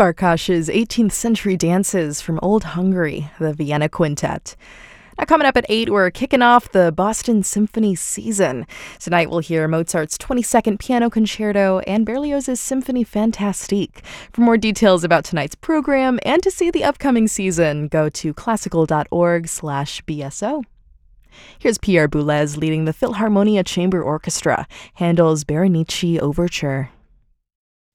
Farkas's 18th century dances from Old Hungary, the Vienna Quintet. Now, coming up at 8, we're kicking off the Boston Symphony season. Tonight we'll hear Mozart's 22nd Piano Concerto and Berlioz's Symphonie Fantastique. For more details about tonight's program and to see the upcoming season, go to classical.org/BSO. Here's Pierre Boulez leading the Philharmonia Chamber Orchestra, Handel's Berenice Overture.